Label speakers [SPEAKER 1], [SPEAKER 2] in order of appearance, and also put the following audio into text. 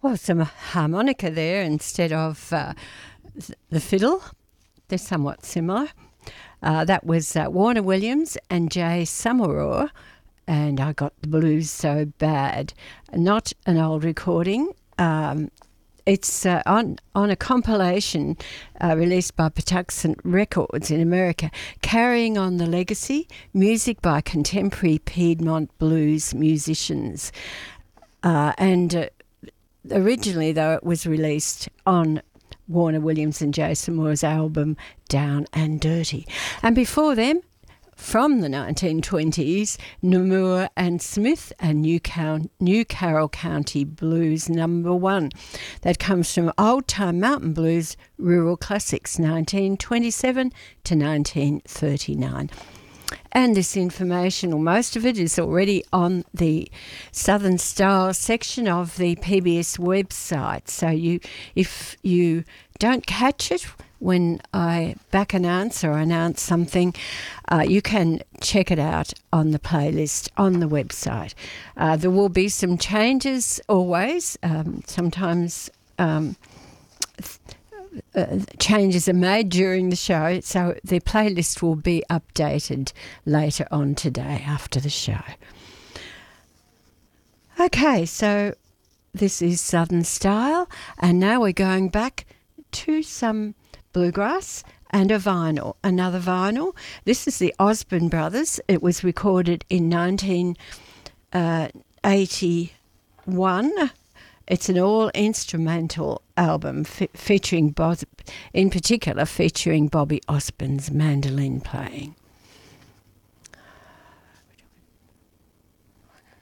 [SPEAKER 1] Well, some harmonica there instead of the fiddle. They're somewhat similar. That was Warner Williams and Jay Summerall, and I Got the Blues So Bad. Not an old recording. It's on a compilation released by Patuxent Records in America, carrying on the legacy, music by contemporary Piedmont blues musicians. Originally, though, it was released on Warner Williams and Jason Moore's album Down and Dirty. And before them, from the 1920s, Namur and Smith and New Carroll County Blues #1. That comes from Old Time Mountain Blues Rural Classics, 1927 to 1939. And this information, or most of it, is already on the Southern Style section of the PBS website. So if you don't catch it when I back announce or announce something, you can check it out on the playlist on the website. There will be some changes always. Sometimes changes are made during the show, so the playlist will be updated later on today after the show. Okay, so this is Southern Style, and now we're going back to some bluegrass and another vinyl. This is the Osborne Brothers. It was recorded in 1981. It's an all-instrumental album featuring Bobby Osborne's mandolin playing.